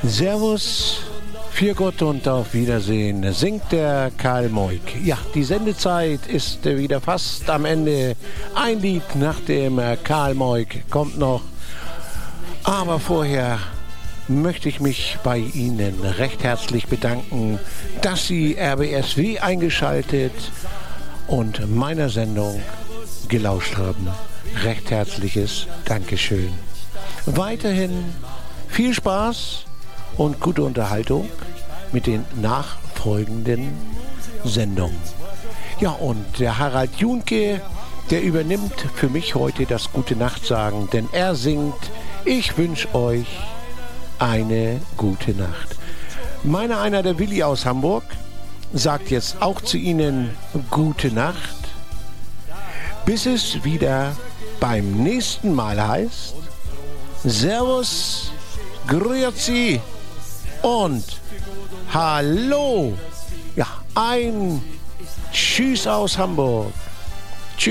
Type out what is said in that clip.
Servus, für Gott und auf Wiedersehen, singt der Karl Moik. Ja, die Sendezeit ist wieder fast am Ende. Ein Lied nach dem Karl Moik kommt noch. Aber vorher möchte ich mich bei Ihnen recht herzlich bedanken, dass Sie RBSW eingeschaltet und meiner Sendung gelauscht haben. Recht herzliches Dankeschön. Weiterhin viel Spaß und gute Unterhaltung mit den nachfolgenden Sendungen. Ja, und der Harald Junke, der übernimmt für mich heute das Gute Nacht sagen, denn er singt: Ich wünsche euch eine gute Nacht. Meiner einer, der Willi aus Hamburg, sagt jetzt auch zu Ihnen gute Nacht, bis es wieder beim nächsten Mal heißt Servus, Grüezi und Hallo. Ja, ein Tschüss aus Hamburg.